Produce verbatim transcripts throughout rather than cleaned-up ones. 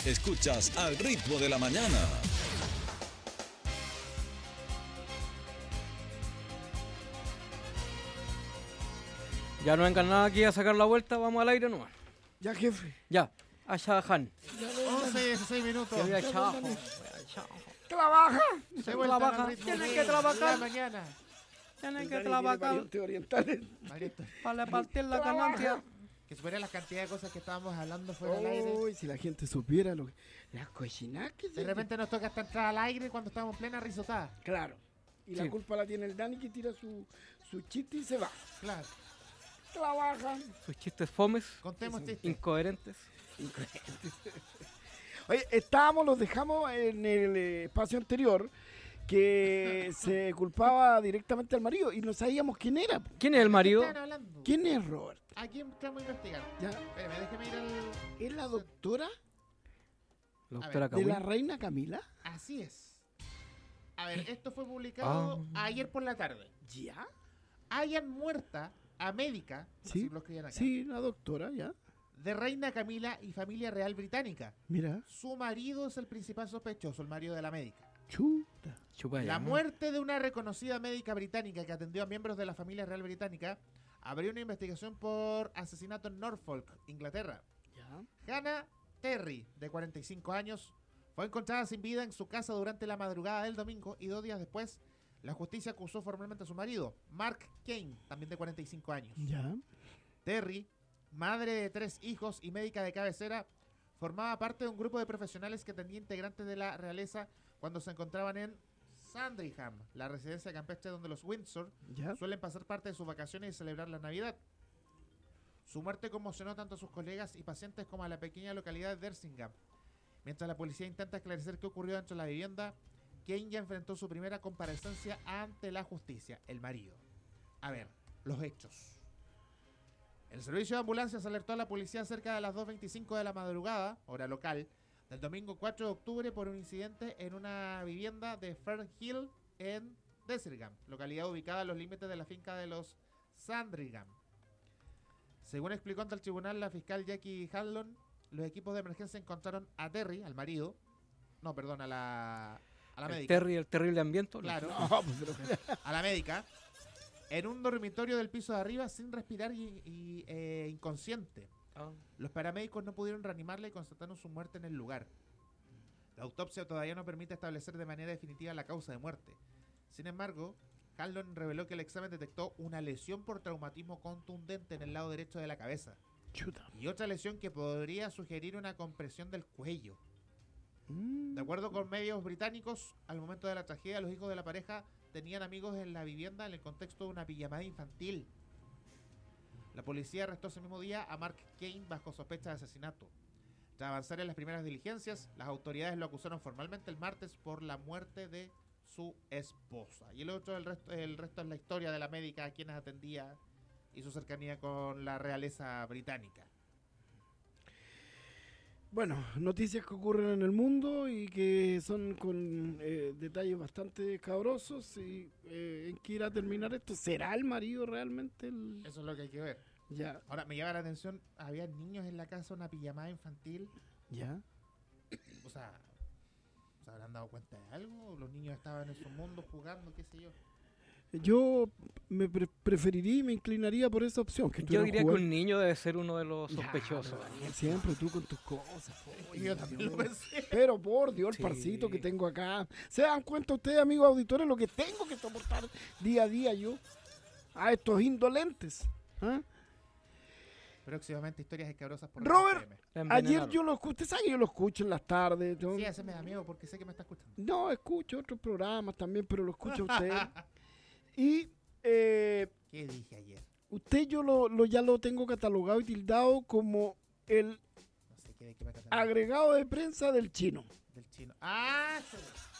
Escuchas Al Ritmo de la Mañana. Ya no vengan nada aquí a sacar la vuelta, vamos al aire nomás. Ya, jefe. Ya, a Shahán. once, dieciséis minutos. Que voy a Chajo. ¡Trabaja! Se trabaja, ritmo tiene de que trabajar. la mañana. Tienen que Dani trabajar tiene parientes orientales. Marito, para repartir la ganancia. que supera la cantidad de cosas que estábamos hablando fuera del aire. Uy, si la gente supiera lo que... Las cochinadas que se... De repente nos toca hasta entrar al aire cuando estamos en plena risotada. Claro. Y Sí. la culpa la tiene el Dani que tira su, su chiste y se va. Claro. Trabajan. Sus chistes fomes, Contemos chistes. incoherentes. Oye, estábamos, los dejamos en el eh, espacio anterior que se culpaba directamente al marido y no sabíamos quién era. po. ¿Quién es el ¿De qué marido? estaban hablando? ¿Quién es Robert? ¿A quién estamos investigando? ¿Ya? Espérame, déjeme ir al... ¿Es la doctora La A doctora de la Cagüín. reina Camila? Así es. A ver, esto fue publicado Ah. ayer por la tarde. ¿Ya? Hayan muerta a médica, Sí, así lo escribían acá, Sí, la doctora, ya. de reina Camila y familia real británica. Mira. Su marido es el principal sospechoso, el marido de la médica. Chuta. Chupa ya, La ¿no? muerte de una reconocida médica británica que atendió a miembros de la familia real británica abrió una investigación por asesinato en Norfolk, Inglaterra. Ya. Hannah Terry, de cuarenta y cinco años, fue encontrada sin vida en su casa durante la madrugada del domingo y dos días después la justicia acusó formalmente a su marido, Mark Kane, también de cuarenta y cinco años. Ya. Terry, madre de tres hijos y médica de cabecera, formaba parte de un grupo de profesionales que atendía integrantes de la realeza cuando se encontraban en Sandringham, la residencia campestre donde los Windsor Ya. suelen pasar parte de sus vacaciones y celebrar la Navidad. Su muerte conmocionó tanto a sus colegas y pacientes como a la pequeña localidad de Dersingham. Mientras la policía intenta esclarecer qué ocurrió dentro de la vivienda, Kane ya enfrentó su primera comparecencia ante la justicia, el marido. A ver, los hechos. El servicio de ambulancias alertó a la policía cerca de las dos veinticinco de la madrugada, hora local, del domingo cuatro de octubre por un incidente en una vivienda de Fernhill en Dersingham, localidad ubicada a los límites de la finca de los Sandringham. Según explicó ante el tribunal la fiscal Jackie Hanlon, los equipos de emergencia encontraron a Terry, al marido, no, perdón, a la, a la El médica, Terry, el terrible ambiente. claro, No, pues, pero- a la médica, en un dormitorio del piso de arriba sin respirar y, y, eh, inconsciente. Ah. Los paramédicos no pudieron reanimarla y constataron su muerte en el lugar. La autopsia todavía no permite establecer de manera definitiva la causa de muerte. Sin embargo, Hanlon reveló que el examen detectó una lesión por traumatismo contundente en el lado derecho de la cabeza Chuta. y otra lesión que podría sugerir una compresión del cuello. Mm. De acuerdo con medios británicos, al momento de la tragedia, los hijos de la pareja tenían amigos en la vivienda en el contexto de una pijamada infantil. La policía arrestó ese mismo día a Mark Kane bajo sospecha de asesinato. Tras avanzar en las primeras diligencias, las autoridades lo acusaron formalmente el martes por la muerte de su esposa. Y el otro, el resto, el resto es la historia de la médica a quienes atendía y su cercanía con la realeza británica. Bueno, noticias que ocurren en el mundo y que son con eh, detalles bastante cabrosos. Y eh, ¿en qué irá a terminar esto? ¿Será el marido realmente el...? Eso es lo que hay que ver. Ya, Ahora, me llama la atención, había niños en la casa, una pijamada infantil. ya. O sea, ¿se habrán dado cuenta de algo? ¿Los niños estaban en su mundo jugando, qué sé yo? Yo me pre- preferiría y me inclinaría por esa opción. Que Yo estuvieran diría que jugando. un niño debe ser uno de los Ya, sospechosos. pero Daniel, siempre tú con tus cosas. oye, Yo también lo Dios. pensé. Pero por Dios, el Sí. parcito que tengo acá. ¿Se dan cuenta ustedes, amigos auditores, lo que tengo que soportar día a día yo a estos indolentes? ¿Ah? Próximamente historias escabrosas por Robert, la F M. La Ayer envenenaron. yo lo escuché, usted sabe que yo lo escucho en las tardes. ¿no? Sí, ese me da miedo porque sé que me está escuchando. No, escucho otros programas también, pero lo escucho a usted. Y eh, ¿Qué dije ayer? usted yo lo, lo- ya lo tengo catalogado y tildado como el No sé qué de qué me está agregado de prensa del chino. del chino. ¡Ah! sí.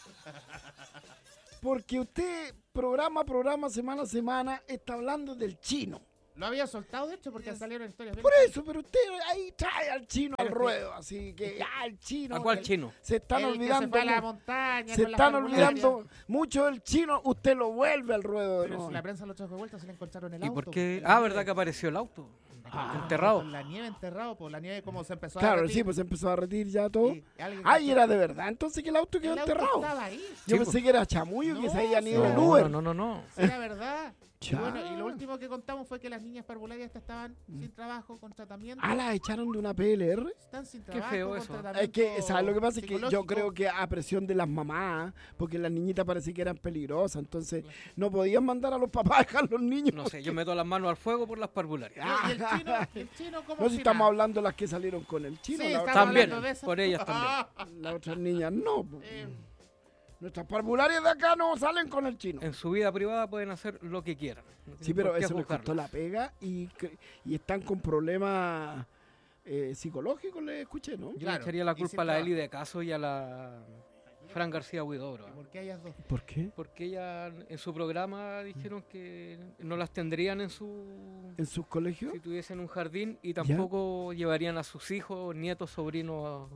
Porque usted, programa a programa, semana a semana, está hablando del chino. Lo había soltado, de hecho, porque salieron historias bien. Por eso, pero usted ahí trae al chino al Pero ruedo, así que ya el chino. ¿A cuál el- chino? Se están El que olvidando. se fue a la mu- montaña se con la están parvularia. olvidando mucho del chino, usted lo vuelve al ruedo de Pero nuevo. si la prensa lo trajo de vuelta, se le encontraron el ¿Y auto. por qué? el Ah, video. ¿verdad que apareció el auto? Ah. Enterrado. Con la nieve enterrado, por la nieve como se empezó a Claro, derretir. sí, pues empezó a retirar ya todo. Y alguien Ay, cachó- era de verdad, entonces que el auto quedó el auto enterrado. estaba ahí. Yo Sí, pensé pues. que era chamullo, que No, se habían ido sí. en No, Uber. no, no, no. Sí, era verdad. Y Chao. bueno, y lo último que contamos fue que las niñas parvularias estaban sin trabajo, con tratamiento. Ah, la echaron de una P L R. Están sin Qué trabajo, feo con eso. tratamiento Es que, ¿sabes lo que pasa? Es que yo psicológico. creo que a presión de las mamás, porque las niñitas parece que eran peligrosas, entonces no podían mandar a los papás a dejar los niños. No sé, yo meto las manos al fuego por las parvularias. Y el chino, el chino como No, si si estamos nada. hablando de las que salieron con el chino, Sí, la estamos otra- También, hablando de eso. por ellas también. las otras niñas no. po. Eh, Nuestras parvularias de acá no salen con el chino. En su vida privada pueden hacer lo que quieran. No Sí, tienen pero por qué eso les costó juzgarlas. la pega y, cre- y están con problemas eh, psicológicos, le escuché, ¿no? Yo Claro, le echaría la y sin culpa a la trabajo. Eli de Caso y a la Fran García Huidobro. ¿y por qué ellas dos? ¿Por qué? Porque ella en su programa dijeron que no las tendrían en su... ¿En sus colegios? si tuviesen un jardín y tampoco llevarían a sus hijos, nietos, sobrinos,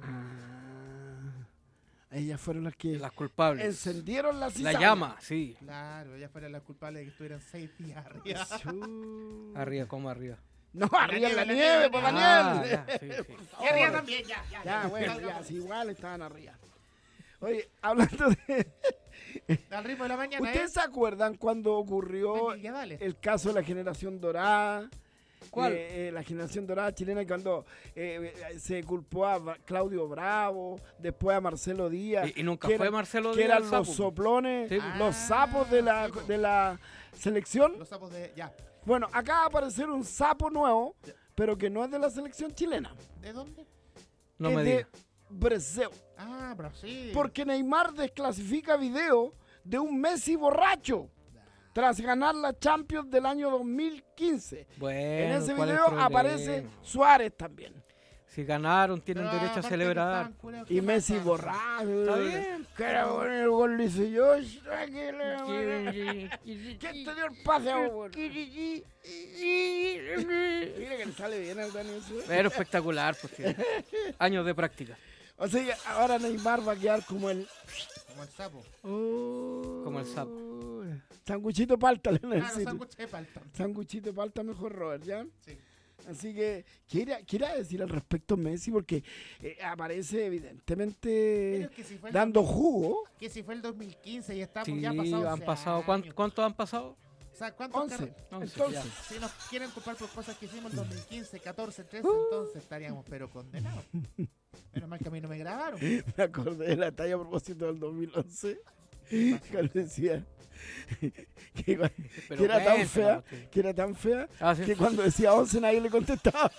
Ah, ellas fueron las que las culpables. encendieron la La cizaña. llama, sí. Claro, ellas fueron las culpables de que estuvieran seis días arriba. Chu. Arriba, como arriba. No, arriba en la nieve, la nieve, nieve, pues Ah, Daniel. ya, sí, sí. Y arriba también, ya, ya. Ya, bueno, ya, si igual estaban arriba. Oye, hablando de... Al ritmo de la mañana, ¿Ustedes ¿eh? se acuerdan cuando ocurrió Ven, ya dale. el caso de la generación dorada? ¿Cuál? Eh, eh, la generación dorada chilena cuando eh, eh, se culpó a Ba- Claudio Bravo, después a Marcelo Díaz. Y, y nunca que fue era- Marcelo que Díaz eran el los sapo. soplones, Sí, pues. los sapos de la, Ah, sí, pues. de la selección. Los sapos de. Ya. Bueno, acá va a aparecer un sapo nuevo, pero que no es de la selección chilena. ¿De dónde? No es me de digas. Brasil. Ah, Brasil. Porque Neymar desclasifica video de un Messi borracho tras ganar la Champions del año dos mil quince. Bueno, en ese ¿cuál es el video problema? aparece Suárez también. Si ganaron, tienen Pero derecho a aparte que celebrar. estaban culeados, Y ¿qué Messi pasa? borracho. Está bien. Que era bueno el gol, dice yo. ¿Quién te dio el pase? Mira que le sale bien al Daniel. Pero espectacular, pues sí. Años de práctica. O sea, que ahora Neymar va a quedar como el... Como el sapo. Como el sapo. Sanguchito palta, le Ah, los necesito. sándwiches de palta. Sanguchito palta mejor, Robert, ¿ya? Sí. Así que, ¿qué era, qué era decir al respecto Messi? Porque eh, aparece evidentemente Pero que si fue el dando dos mil jugo. Que si fue el dos mil quince y estamos Sí, ya pasados. han pasado. ¿cuánto- ¿Cuántos han pasado? O sea, ¿cuántos once. carros- Once, Entonces, ya. Si nos quieren culpar por cosas que hicimos en dos mil quince, catorce, trece, Uh. entonces estaríamos pero condenados. Menos mal que a mí no me grabaron. me acordé de la talla a propósito del dos mil once. Cuando decía que, igual- Pero que era tan cuéntala, fea, pues, que era tan fea, Ah, sí. que cuando decía once nadie le contestaba.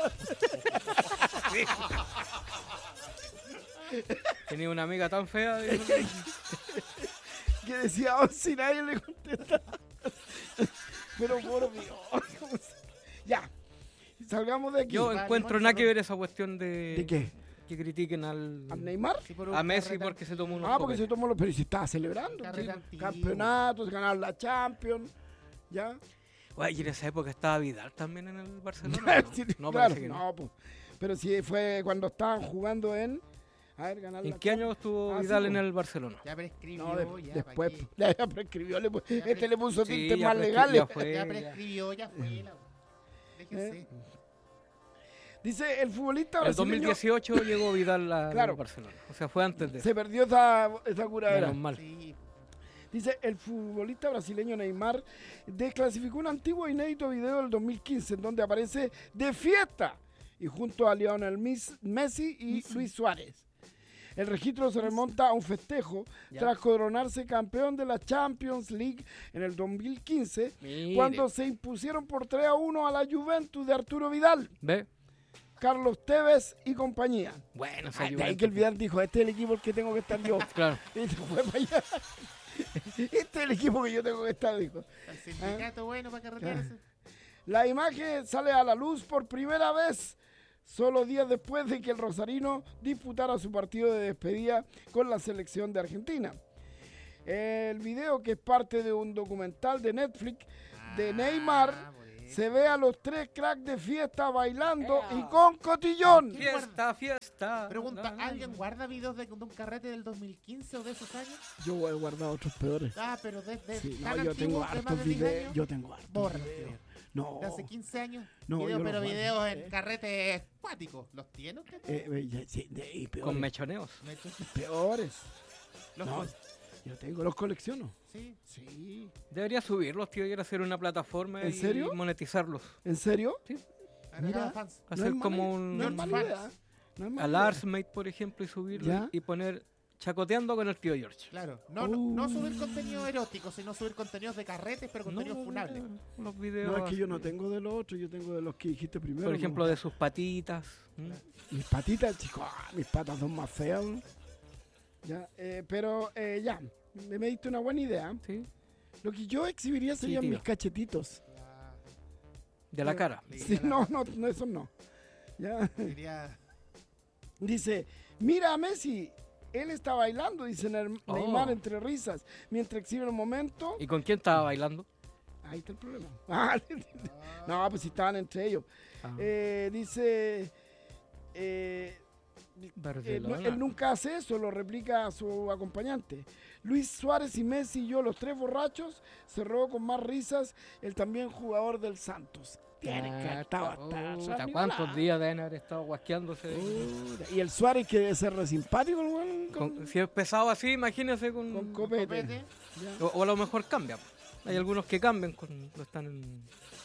Tenía una amiga tan fea. dijo que- Que decía once y nadie le contestaba. Pero por Dios. ¿cómo se- Ya, salgamos de aquí. Yo Vale, encuentro Monse, nada que Ron. ver esa cuestión de, ¿De qué? que critiquen al, ¿A Neymar? Sí, por un a Messi carrete- porque se tomó unos Ah, porque se copetes. tomó los... Pero si estaba celebrando. carrete sí. antiguo. Campeonatos, ganaron la Champions. ¿Ya? Oye, y en esa época estaba Vidal también en el Barcelona. ¿no? Sí, No, claro, parece que no. no, pues. Pero sí fue cuando estaban jugando en... A ver, ganar ¿En la qué Champions. año estuvo Ah, sí, Vidal pues. en el Barcelona? Ya prescribió, No, de- ya. después. ¿pa' qué? Ya, ya prescribió. Le, pu- Ya este pre- le puso Sí, tintes ya más prescri- legales. ya fue, Ya ya. prescribió, ya fue. La... Déjense. Eh, Dice el futbolista El dos brasileño... mil dieciocho llegó Vidal a- Claro. al Barcelona. O sea, fue antes de eso. Se perdió esa, esa curadera. Menos mal. Sí. Dice, el futbolista brasileño Neymar desclasificó un antiguo e inédito video del dos mil quince en donde aparece de fiesta y junto a Lionel Mis- Messi y Luis Suárez. El registro se remonta a un festejo Ya. tras coronarse campeón de la Champions League en el dos mil quince Mire. cuando se impusieron por tres a uno a la Juventus de Arturo Vidal, ¿Ve? Carlos Tevez y compañía. Bueno, esa Ah, de ahí Juventus. que el Vidal dijo, este es el equipo el que tengo que estar yo. Claro. Y se fue para allá. Este es el equipo que yo tengo que estar, dijo. El sindicato bueno para carretearse. La imagen sale a la luz por primera vez, solo días después de que el rosarino disputara su partido de despedida con la selección de Argentina. El video, que es parte de un documental de Netflix de Ah, Neymar, por eso. Se ve a los tres cracks de fiesta bailando Ea. y con cotillón. Fiesta, fiesta. Pregunta, Na, na, na. ¿alguien guarda videos de, de un carrete del dos mil quince o de esos años? Yo he guardado otros peores. Ah, pero desde Sí, tan no, yo tengo antiguos, de más hartos de diez videos. años. Yo tengo hartos Borra los videos. videos. No. De hace quince años. No, Video, yo los pero guardo. videos en Eh. carretes acuáticos. ¿Los tiene usted? Eh, eh, ya, sí, de- y peores. Con mechoneos. Me echo- Peores. Los No, con- yo tengo los colecciono. Sí. Sí. Debería subirlos, tío, y ir a hacer una plataforma ¿En y serio? monetizarlos. ¿En serio? Agregado Mira. fans. No Hacer es mala- como un... No es mala fans. idea. No es mala al idea. Arsmate, por ejemplo, y subirlo ¿Ya? y poner chacoteando con el tío George. Claro. No, no, no Uh. subir contenido erótico, sino subir contenidos de carretes, pero contenidos No, funables. los videos. No, es que yo no así. tengo de los otros, yo tengo de los que dijiste primero. Por ¿no? ejemplo, de sus patitas. ¿m? Mis patitas, chicos, ah, mis patas son más feas. ¿no? Ya, eh, pero eh, ya, me, me diste una buena idea. ¿Sí? Lo que yo exhibiría Sí, serían tío. mis cachetitos. Ah, De la Eh, cara. le Sí, diría la- no, no, no, eso no. Ya. diría- Dice, mira a Messi, él está bailando, dice Ner- Oh. Neymar entre risas, mientras exhibe un momento. ¿Y con quién estaba bailando? Ahí está el problema. Ah, no, pues si estaban entre ellos. Ah, Eh, dice, eh, Eh, no- Barcelona. él nunca hace eso, lo replica a su acompañante. Luis Suárez y Messi y yo, los tres borrachos, cerró con más risas el también jugador del Santos. Tiene que estaba hasta Puta, atrás, ¿cuántos Nicolás. días deben haber estado guasqueándose? Puta, Y el Suárez que debe ser re simpático, el weón, con, Con- si es pesado así, imagínese con... con copete. Copete. Ya. o, o a lo mejor cambia. Hay algunos que cambian cuando están en...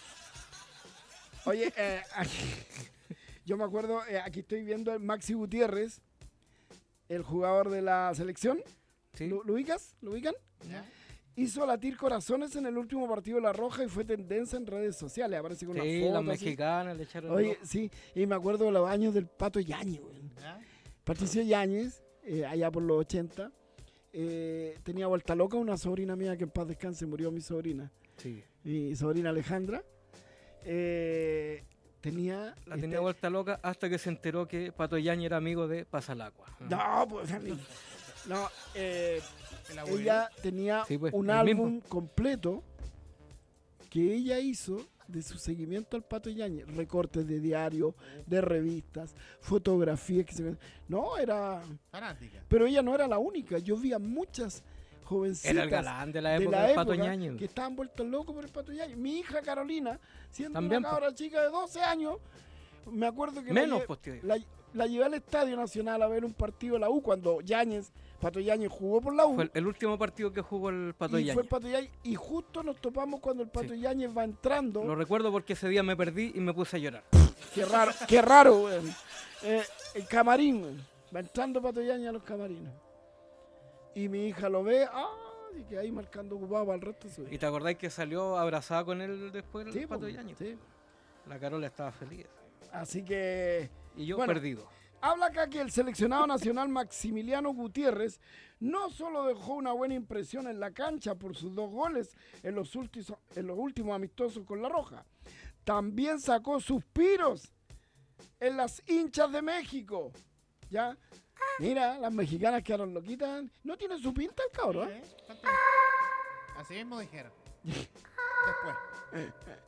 Oye, eh, aquí- yo me acuerdo, eh, aquí estoy viendo el Maxi Gutiérrez, el jugador de la selección. ¿Sí? ¿Lo, lo ubicas? ¿Lo ubican? ¿Ya? Hizo latir corazones en el último partido de La Roja y fue tendencia en redes sociales. Aparece con Sí, una las foto. así. mexicanas le echaron... Oye, el sí, y me acuerdo de los años del Pato Yáñez, weón. ¿Ya? Patricio Yáñez, eh, allá por los ochenta, eh, tenía vuelta loca una sobrina mía que en paz descanse, murió mi sobrina, ojo. Sí. mi sobrina Alejandra. Eh, tenía... La este- tenía vuelta loca hasta que se enteró que Pato Yañez era amigo de Pasalacua. No, pues, no, eh, El abuelo. ella tenía Sí, pues, un el álbum mismo. completo que ella hizo de su seguimiento al Pato Yáñez, recortes de diario, de revistas, fotografías que se ven. No, era, Fanática. pero ella no era la única. Yo vi a muchas jovencitas Era el galán de la de época la del Pato época Yañez. que estaban vueltas locos por el Pato Yáñez. Mi hija Carolina, siendo También, una po. cabra chica de doce años, me acuerdo que la Menos, lle- pues, tío. la, la llevé al Estadio Nacional a ver un partido de la U cuando Yáñez, Pato Yáñez jugó por la U. Fue el, el último partido que jugó el Pato y fue Yañez. el Pato Yáñez, y justo nos topamos cuando el Pato Sí. Yáñez va entrando. Lo recuerdo porque ese día me perdí y me puse a llorar. Qué raro, qué raro, weón. Eh, el camarín, weón. Va entrando Pato Yáñez a los camarines. Y mi hija lo ve, ah, y que ahí marcando ocupado para el resto de su ¿Y vida. te acordáis que salió abrazada con él después el Sí, Pato po, Yañez? sí. La Carola estaba feliz. Así que Y yo Bueno. perdido. habla acá que el seleccionado nacional Maximiliano Gutiérrez no solo dejó una buena impresión en la cancha por sus dos goles en los, últimos, en los últimos amistosos con La Roja, también sacó suspiros en las hinchas de México. ¿Ya? Mira, las mexicanas quedaron loquitas. No tiene su pinta el cabrón. ¿eh? ¿Eh? ¿Cuánto- Así mismo dijeron. Después.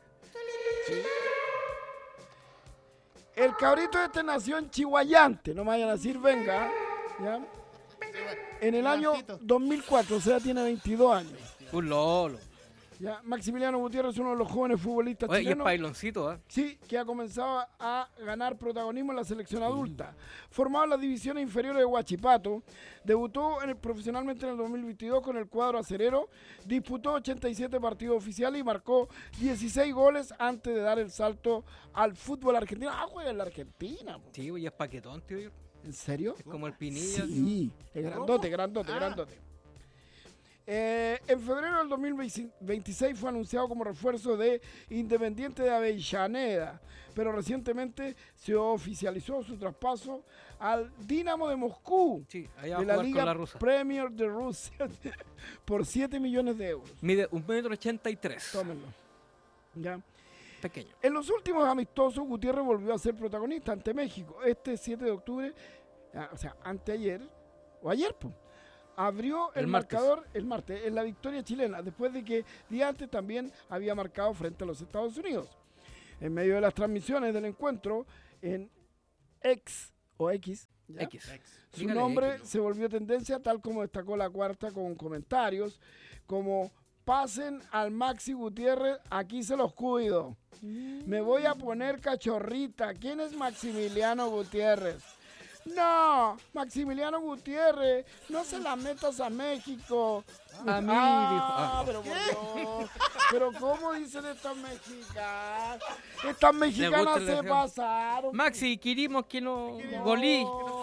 El cabrito este nació en Chihuayante, no me vayan a decir venga. ¿Ya? Sí, bueno. En el año Gigantito. dos mil cuatro, o sea, tiene veintidós años. Un lolo. ¿Ya? Maximiliano Gutiérrez es uno de los jóvenes futbolistas Oye, y es chilenos. pailoncito, ¿eh? Sí, que ha comenzado a ganar protagonismo en la selección adulta. Formado en las divisiones inferiores de Huachipato, debutó en el- profesionalmente en el dos mil veintidós con el cuadro acerero, disputó ochenta y siete partidos oficiales y marcó dieciséis goles antes de dar el salto al fútbol argentino. Ah, juega en la Argentina. Po. Sí, y es paquetón, tío. ¿En serio? Es como el Pinilla. tío. Sí, es grandote, grandote, Ah. grandote. Eh, en febrero del dos mil veintiséis fue anunciado como refuerzo de Independiente de Avellaneda, pero recientemente se oficializó su traspaso al Dinamo de Moscú Sí, allá va de a la jugar con Liga la rusa. Premier de Rusia por siete millones de euros. Mide un metro ochenta y tres. Tómenlo. ¿Ya? Pequeño. En los últimos amistosos, Gutiérrez volvió a ser protagonista ante México. Este siete de octubre, ah, o sea, anteayer, o ayer, pues, abrió el, El martes. marcador el martes en la victoria chilena, después de que día antes también había marcado frente a los Estados Unidos. En medio de las transmisiones del encuentro, en X o X, ¿ya? X. Su Dígale nombre X, ¿no? se volvió tendencia, tal como destacó la cuarta con comentarios como pasen al Maxi Gutiérrez, aquí se los cuido. Me voy a poner cachorrita. ¿Quién es Maximiliano Gutiérrez? No, Maximiliano Gutiérrez, no se la metas a México. A mí, ah, dijo. pero por Dios. Pero ¿cómo dicen estas mexicanas? Estas mexicanas el se deseo. pasaron. Maxi, querimos que no No. golí.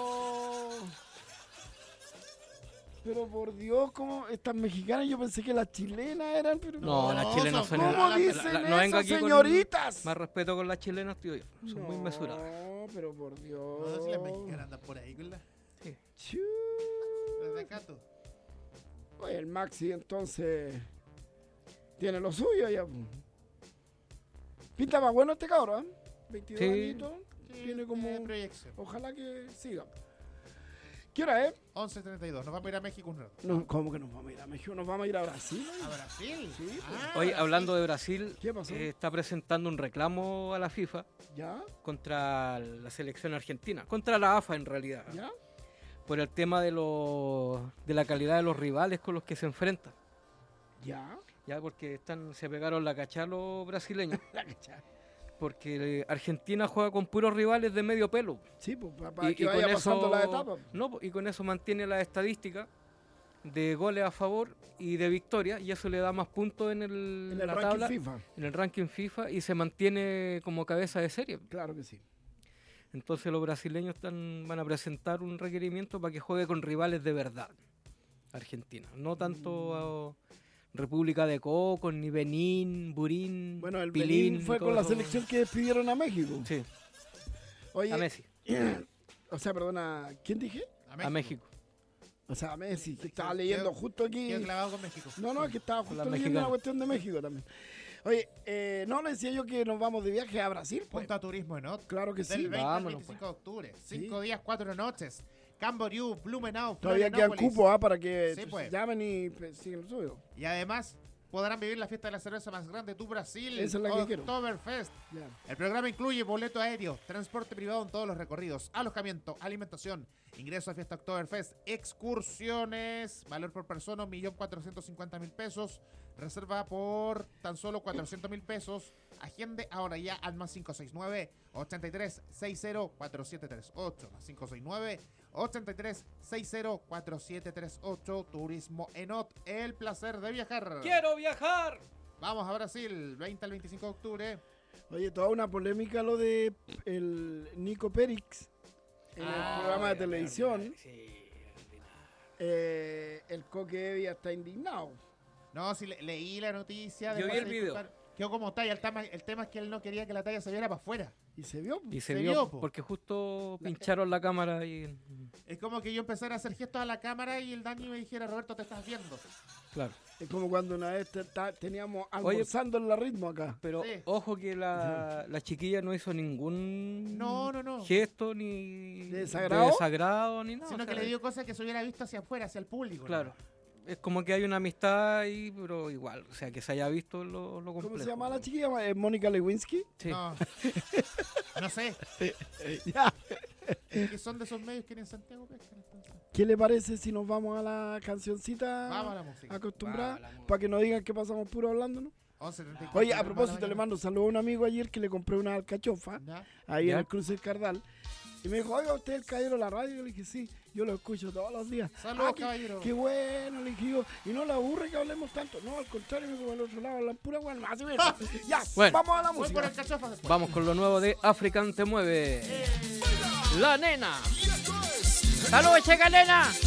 Pero por Dios, ¿cómo estas mexicanas? Yo pensé que las chilenas eran, pero No, No, las chilenas son... ¿Cómo la- la- dicen la- no venga eso, aquí con señoritas? más respeto con las chilenas, tío. Son muy mesuradas. No, pero por Dios. No sé si las mexicanas andan por ahí, con la. Chu. Desde acá tú. Oye, el Maxi entonces tiene lo suyo ya. Pinta más bueno este cabrón, ¿eh? veintidós Sí. añitos. Sí, Tiene como- eh, proyección. Ojalá que siga. ¿Qué hora es? once treinta y dos. Nos vamos a ir a México un rato. No, ¿cómo que nos vamos a ir a México? ¿Nos vamos a ir a Brasil? ¿A Brasil? Sí, pues. Ah, Oye, Brasil. hablando de Brasil, ¿Qué pasó? eh, está presentando un reclamo a la FIFA ¿Ya? contra la selección argentina, contra la A F A en realidad, ¿Ya? por el tema de, los de la calidad de los rivales con los que se enfrentan. ¿Ya? Ya, porque están, se pegaron la cachá los brasileños, La cachai. porque eh, Argentina juega con puros rivales de medio pelo. Sí, pues para Y- que y vaya con pasando eso- la etapa. No, po, y con eso mantiene la estadística de goles a favor y de victoria, y eso le da más puntos en, el, En el la ranking tabla, FIFA. en el ranking FIFA, y se mantiene como cabeza de serie. Claro que sí. Entonces los brasileños están, van a presentar un requerimiento para que juegue con rivales de verdad, Argentina. No tanto a República de Coco, ni Benín, Burín, Bueno, el Pilín, Benín fue y todo con la eso. selección que despidieron a México. Sí, Oye, a Messi, o sea, perdona, ¿quién dije? a México. O sea, a Messi, que Sí, estaba sí, leyendo quedó- justo aquí. Quedo clavado con México. No, no, es que estaba Con justo la leyendo mexicana. una cuestión de México también. Oye, eh, no le decía yo que nos vamos de viaje a Brasil, pues. Punta Turismo en Ot. Claro que Del sí. veinte al vámonos, veinticinco de octubre. Sí. Cinco días, cuatro noches. Camboriú, Blumenau, Todavía quedan Florianópolis. cupos, ¿ah? Para que Sí, pues, pues. llamen y pues, sigan el suyo. Y además podrán vivir la fiesta de la cerveza más grande de tu Brasil. Esa es la que quiero. Oktoberfest. Ya. El programa incluye boleto aéreo, transporte privado en todos los recorridos, alojamiento, alimentación, ingreso a Fiesta Oktoberfest, excursiones, valor por persona un millón cuatrocientos cincuenta mil pesos, reserva por tan solo cuatrocientos mil pesos, agende ahora ya al más cinco seis nueve, ochenta y tres sesenta, cuarenta y siete treinta y ocho, más cinco seis nueve, ochenta y tres sesenta, cuarenta y siete treinta y ocho, Turismo Enot, el placer de viajar. ¡Quiero viajar! Vamos a Brasil, veinte al veinticinco de octubre. Oye, toda una polémica lo de el Nico Perix en Ah, el programa de ya, televisión. Sí, Eh, el Coque Evia está indignado. No, si le- leí la noticia. Yo después vi el se video. disculparon. Quedó como talla. El tema, el tema es que él no quería que la talla se viera para afuera. Y se vio. y se, Se vio, vio, po. porque justo La- pincharon la cámara y... Es como que yo empezara a hacer gestos a la cámara y el Dani me dijera, Roberto, te estás viendo. Claro. Es como cuando una vez te- ta- teníamos almorzando en la ritmo acá. Pero Sí. ojo que la, la chiquilla no hizo ningún No, no, no. gesto ni ¿De desagrado? desagrado, ni nada. Sino o que sea, le dio cosas que se hubiera visto hacia afuera, hacia el público. Claro. ¿no? Es como que hay una amistad ahí, pero igual. O sea, que se haya visto lo, lo complejo. ¿Cómo se llama la chiquilla? ¿Es Mónica Lewinsky? Sí. No. No sé. Ya. Es que son de esos medios que en Santiago pescan. Entonces. ¿Qué le parece si nos vamos a la cancioncita Vamos a la música. acostumbrada? Vamos a la música. Para que no digan que pasamos puro hablando, ¿no? once treinta y cuatro Oye, de a la propósito, le mañana. mando un saludo a un amigo ayer que le compré una alcachofa ¿Ya? ahí ¿Ya? en el cruce del Cardal. Y me dijo, oiga, ¿usted es el caballero de la radio? Yo le dije, sí, yo lo escucho todos los días. Saludos, "Ah, qué- caballero". Qué bueno, le dije yo. Y no le aburre que hablemos tanto. No, al contrario, me dijo, al otro lado, la pura buena. Así mismo. Ya, Bueno. vamos a la Voy por música. el cachofa después. Vamos con lo nuevo de African Te Mueve. La nena. ¡Saludos, chica nena!